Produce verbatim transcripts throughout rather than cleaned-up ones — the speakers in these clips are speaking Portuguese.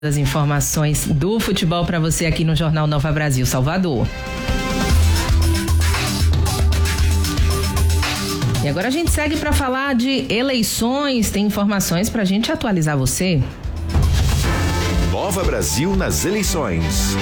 Das informações do futebol para você aqui no Jornal Nova Brasil Salvador. E agora a gente segue para falar de eleições. Tem informações para a gente atualizar você. Nova Brasil nas eleições.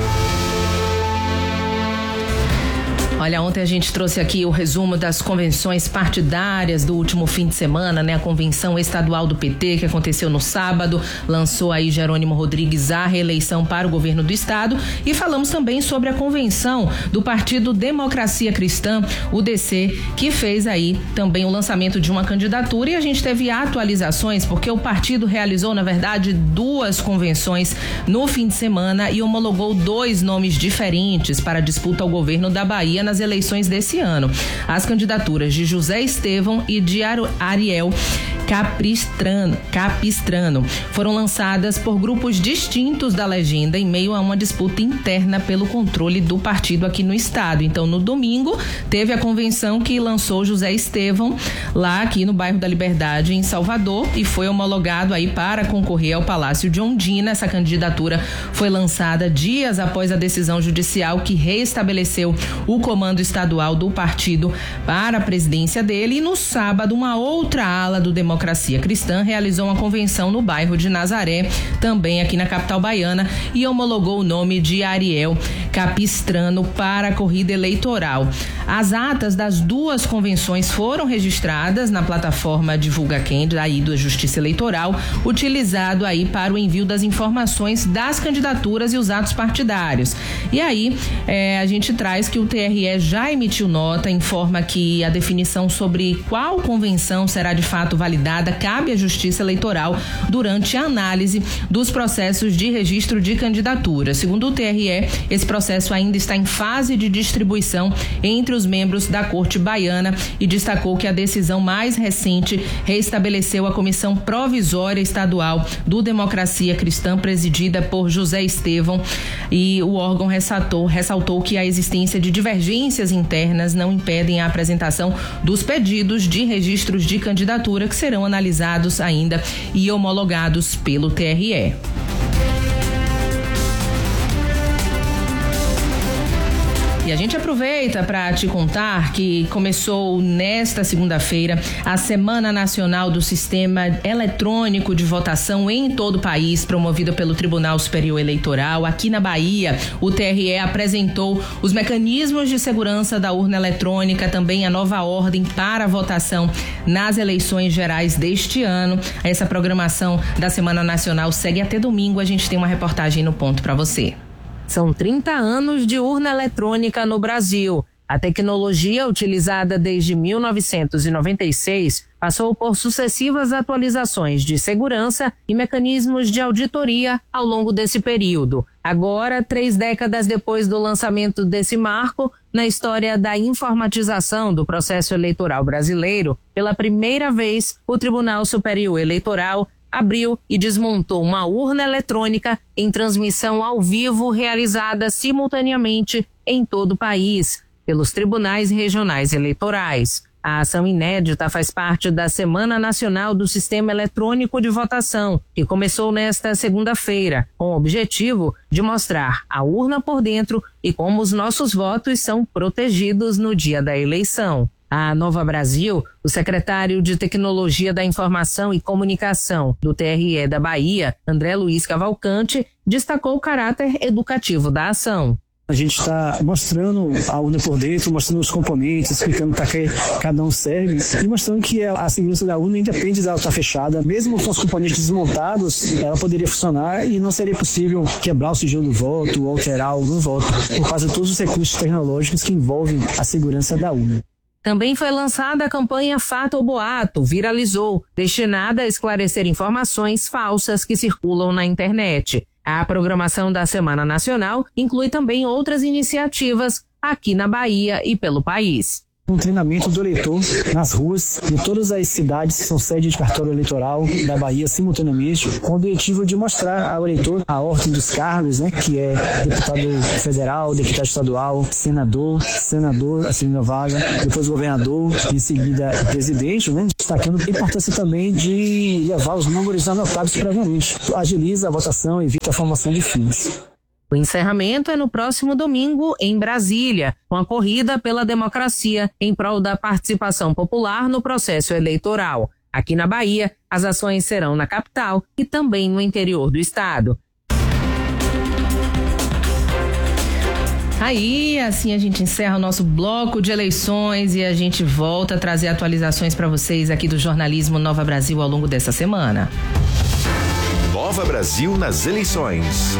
Olha, ontem a gente trouxe aqui o resumo das convenções partidárias do último fim de semana, né? A convenção estadual do P T, que aconteceu no sábado, lançou aí Jerônimo Rodrigues a reeleição para o governo do estado, e falamos também sobre a convenção do Partido Democracia Cristã, o D C, que fez aí também o lançamento de uma candidatura, e a gente teve atualizações porque o partido realizou, na verdade, duas convenções no fim de semana e homologou dois nomes diferentes para a disputa ao governo da Bahia nas eleições desse ano. As candidaturas de José Estevão e de Ariel Capistrano, Capistrano foram lançadas por grupos distintos da legenda em meio a uma disputa interna pelo controle do partido aqui no estado. Então, no domingo, teve a convenção que lançou José Estevão lá aqui no bairro da Liberdade, em Salvador, e foi homologado aí para concorrer ao Palácio de Ondina. Essa candidatura foi lançada dias após a decisão judicial que reestabeleceu o comando estadual do partido para a presidência dele. E no sábado, uma outra ala do Democracia Cristã realizou uma convenção no bairro de Nazaré, também aqui na capital baiana, e homologou o nome de Ariel Capistrano para a corrida eleitoral. As atas das duas convenções foram registradas na plataforma Divulga Quem, aí da Justiça Eleitoral, utilizado aí para o envio das informações das candidaturas e os atos partidários. E aí, é, a gente traz que o T R E já emitiu nota, informa que a definição sobre qual convenção será de fato validada cabe à Justiça Eleitoral durante a análise dos processos de registro de candidatura. Segundo o T R E, esse processo ainda está em fase de distribuição entre os membros da Corte Baiana, e destacou que a decisão mais recente reestabeleceu a Comissão Provisória Estadual do Democracia Cristã, presidida por José Estevão, e o órgão ressaltou, ressaltou que a existência de divergências internas não impedem a apresentação dos pedidos de registros de candidatura, que serão analisados ainda e homologados pelo T R E. E a gente aproveita para te contar que começou nesta segunda-feira a Semana Nacional do Sistema Eletrônico de Votação em todo o país, promovida pelo Tribunal Superior Eleitoral. Aqui na Bahia, o T R E apresentou os mecanismos de segurança da urna eletrônica, também a nova ordem para a votação nas eleições gerais deste ano. Essa programação da Semana Nacional segue até domingo. A gente tem uma reportagem no ponto para você. São trinta anos de urna eletrônica no Brasil. A tecnologia, utilizada desde mil novecentos e noventa e seis, passou por sucessivas atualizações de segurança e mecanismos de auditoria ao longo desse período. Agora, três décadas depois do lançamento desse marco, na história da informatização do processo eleitoral brasileiro, pela primeira vez, o Tribunal Superior Eleitoral abriu e desmontou uma urna eletrônica em transmissão ao vivo realizada simultaneamente em todo o país, pelos tribunais regionais eleitorais. A ação inédita faz parte da Semana Nacional do Sistema Eletrônico de Votação, que começou nesta segunda-feira, com o objetivo de mostrar a urna por dentro e como os nossos votos são protegidos no dia da eleição. A Nova Brasil, o secretário de Tecnologia da Informação e Comunicação do T R E da Bahia, André Luiz Cavalcante, destacou o caráter educativo da ação. A gente está mostrando a urna por dentro, mostrando os componentes, explicando para que cada um serve e mostrando que a segurança da urna independe dela estar fechada. Mesmo com os componentes desmontados, ela poderia funcionar e não seria possível quebrar o sigilo do voto ou alterar algum voto, por causa de todos os recursos tecnológicos que envolvem a segurança da urna. Também foi lançada a campanha Fato ou Boato, viralizou, destinada a esclarecer informações falsas que circulam na internet. A programação da Semana Nacional inclui também outras iniciativas aqui na Bahia e pelo país. um treinamento do eleitor nas ruas de todas as cidades que são sede de cartório eleitoral da Bahia simultaneamente, com o objetivo de mostrar ao eleitor a ordem dos cargos, né, que é deputado federal, deputado estadual, senador, senador, a segunda vaga, depois governador, em seguida presidente, né, destacando a importância também de levar os números anotados previamente. Agiliza a votação e evita a formação de filas. O encerramento é no próximo domingo em Brasília, com a corrida pela democracia em prol da participação popular no processo eleitoral. Aqui na Bahia, as ações serão na capital e também no interior do estado. Aí, assim a gente encerra o nosso bloco de eleições e a gente volta a trazer atualizações para vocês aqui do jornalismo Nova Brasil ao longo dessa semana. Nova Brasil nas eleições.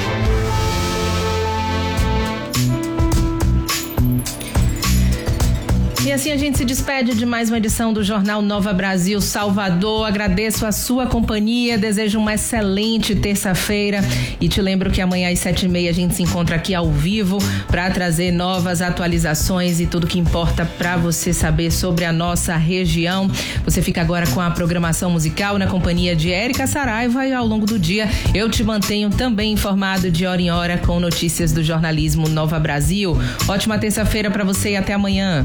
E assim a gente se despede de mais uma edição do Jornal Nova Brasil Salvador. Agradeço a sua companhia, desejo uma excelente terça-feira e te lembro que amanhã às sete e meia a gente se encontra aqui ao vivo para trazer novas atualizações e tudo que importa para você saber sobre a nossa região. Você fica agora com a programação musical na companhia de Érica Saraiva e ao longo do dia eu te mantenho também informado de hora em hora com notícias do jornalismo Nova Brasil. Ótima terça-feira para você e até amanhã.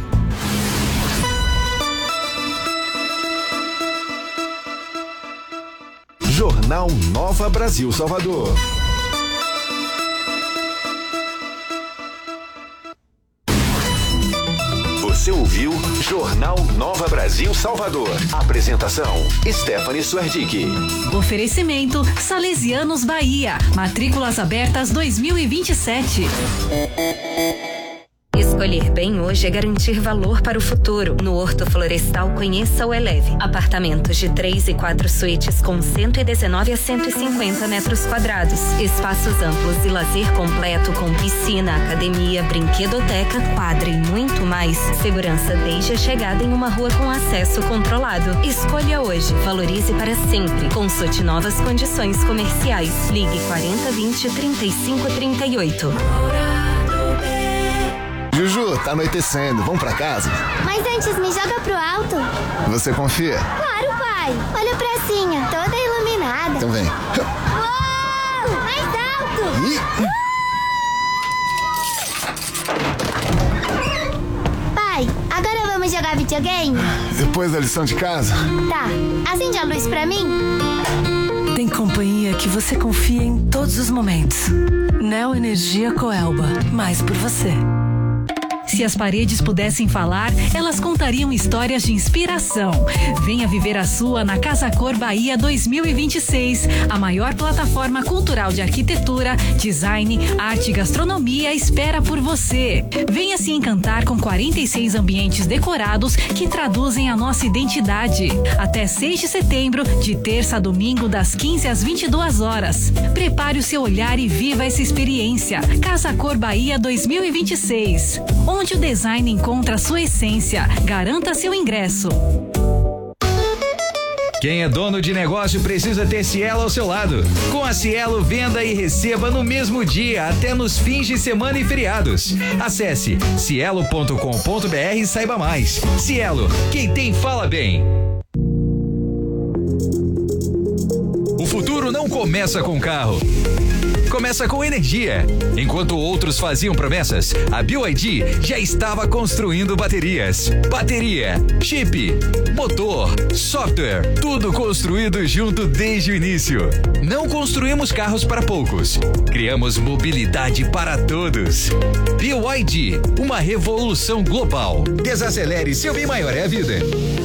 Jornal Nova Brasil Salvador. Você ouviu Jornal Nova Brasil Salvador. Apresentação: Stephanie Suerdick. Oferecimento: Salesianos Bahia. Matrículas abertas dois mil e vinte e sete. Escolher bem hoje é garantir valor para o futuro. No Horto Florestal, conheça o Eleve. Apartamentos de três e quatro suítes com cento e dezenove a cento e cinquenta metros quadrados. Espaços amplos e lazer completo com piscina, academia, brinquedoteca, quadra e muito mais. Segurança desde a chegada em uma rua com acesso controlado. Escolha hoje. Valorize para sempre. Consulte novas condições comerciais. Ligue quarenta, vinte, trinta e cinco, trinta e oito. Juju, tá anoitecendo, vamos pra casa? Mas antes me joga pro alto. Você confia? Claro, pai. Olha pra pracinha, toda iluminada. Então vem. Uou! Mais alto! Ih. Pai, agora vamos jogar videogame? Depois da lição de casa? Tá. Acende a luz pra mim? Tem companhia que você confia em todos os momentos. Neo Energia Coelba. Mais por você. Se as paredes pudessem falar, elas contariam histórias de inspiração. Venha viver a sua na Casa Cor Bahia dois mil e vinte e seis, a maior plataforma cultural de arquitetura, design, arte e gastronomia espera por você. Venha se encantar com quarenta e seis ambientes decorados que traduzem a nossa identidade. Até seis de setembro, de terça a domingo, das quinze às vinte e duas horas. Prepare o seu olhar e viva essa experiência. Casa Cor Bahia dois mil e vinte e seis. Onde o design encontra sua essência. Garanta seu ingresso. Quem é dono de negócio precisa ter Cielo ao seu lado. Com a Cielo, venda e receba no mesmo dia, até nos fins de semana e feriados. Acesse cielo ponto com ponto br e saiba mais. Cielo, quem tem fala bem. O futuro não começa com carro. Começa com energia. Enquanto outros faziam promessas, a B Y D já estava construindo baterias. Bateria, chip, motor, software, tudo construído junto desde o início. Não construímos carros para poucos. Criamos mobilidade para todos. B Y D, uma revolução global. Desacelere, seu bem maior é a vida.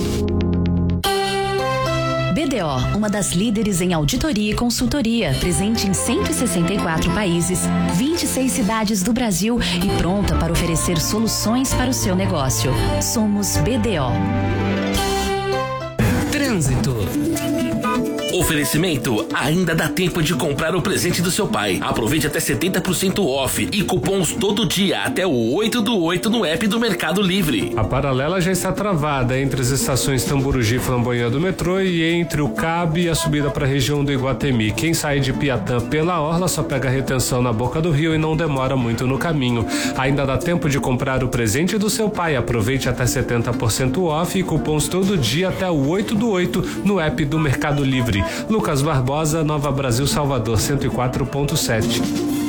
B D O, uma das líderes em auditoria e consultoria, presente em cento e sessenta e quatro países, vinte e seis cidades do Brasil e pronta para oferecer soluções para o seu negócio. Somos B D O. Trânsito. Oferecimento: ainda dá tempo de comprar o presente do seu pai. Aproveite até setenta por cento off e cupons todo dia até o oito do oito no app do Mercado Livre. A paralela já está travada entre as estações Tamburugi e Flamboyant do metrô e entre o Cabo e a subida para a região do Iguatemi. Quem sai de Piatã pela orla só pega retenção na boca do rio e não demora muito no caminho. Ainda dá tempo de comprar o presente do seu pai. Aproveite até setenta por cento off e cupons todo dia até o oito do oito no app do Mercado Livre. Lucas Barbosa, Nova Brasil, Salvador, cento e quatro ponto sete.